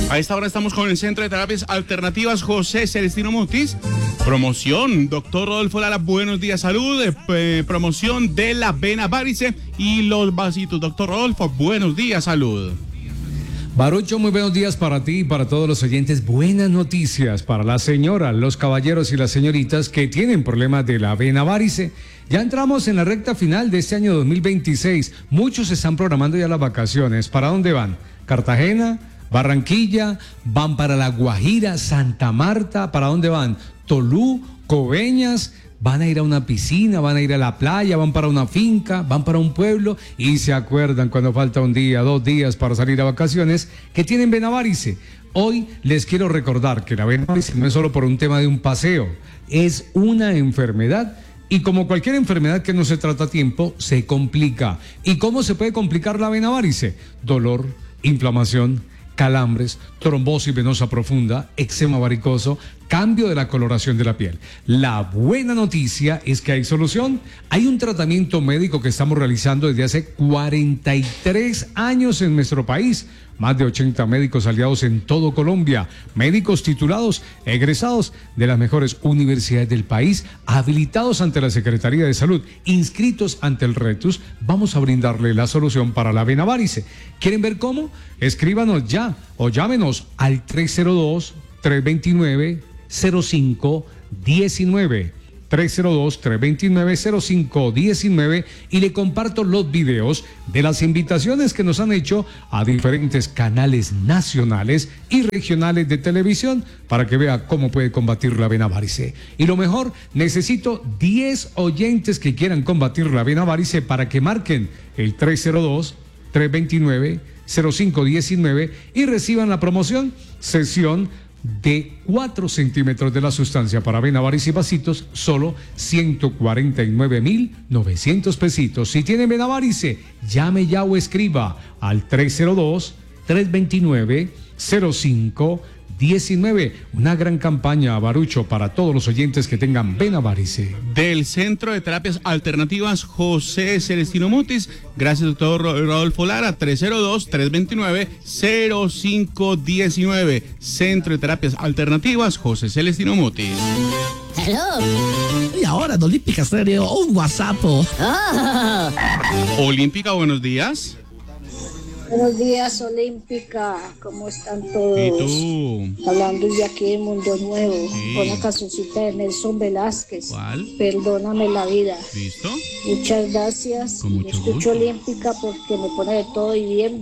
A esta hora estamos con el Centro de Terapias Alternativas José Celestino Mutis. Promoción, doctor Rodolfo Lara, buenos días, salud. Promoción de la vena varice y los vasitos. Doctor Rodolfo, buenos días, salud. Barucho, muy buenos días para ti y para todos los oyentes. Buenas noticias para las señoras, los caballeros y las señoritas que tienen problemas de la vena varice. Ya entramos en la recta final de este año 2026. Muchos están programando ya las vacaciones. ¿Para dónde van? Cartagena, Barranquilla, van para La Guajira, Santa Marta. ¿Para dónde van? Tolú, Coveñas. Van a ir a una piscina, van a ir a la playa, van para una finca, van para un pueblo y se acuerdan cuando falta un día, 2 días para salir a vacaciones que tienen vena varice. Hoy les quiero recordar que la vena varice no es solo por un tema de un paseo, es una enfermedad y como cualquier enfermedad que no se trata a tiempo, se complica. ¿Y cómo se puede complicar la vena varice? Dolor, inflamación, calambres, trombosis venosa profunda, eczema varicoso, cambio de la coloración de la piel. La buena noticia es que hay solución. Hay un tratamiento médico que estamos realizando desde hace 43 años en nuestro país. Más de 80 médicos aliados en todo Colombia, médicos titulados, egresados de las mejores universidades del país, habilitados ante la Secretaría de Salud, inscritos ante el RETUS. Vamos a brindarle la solución para la vena varice. ¿Quieren ver cómo? Escríbanos ya o llámenos al 302-329-0519. 302-329-0519 y le comparto los videos de las invitaciones que nos han hecho a diferentes canales nacionales y regionales de televisión para que vea cómo puede combatir la vena varice. Y lo mejor, necesito 10 oyentes que quieran combatir la vena varice para que marquen el 302-329-0519 y reciban la promoción sesión de 4 centímetros de la sustancia para vena varice y vasitos, solo 149.900 pesitos. Si tiene vena varice, llame ya o escriba al 302-329-0519. Una gran campaña, Barucho, para todos los oyentes que tengan vena varice. Del Centro de Terapias Alternativas José Celestino Mutis. Gracias, doctor Rodolfo Lara. 302-329-0519. Centro de Terapias Alternativas José Celestino Mutis. Hello. Y ahora en Olímpica Stereo, un WhatsApp. Olímpica, buenos días. Buenos días, Olímpica. ¿Cómo están todos? ¿Y tú? Hablando de aquí de Mundo Nuevo, Sí. con la cancioncita de Nelson Velázquez. ¿Cuál? Perdóname la vida. ¿Listo? Muchas gracias. Con mucho Escucho gusto. Olímpica porque me pone de todo y bien.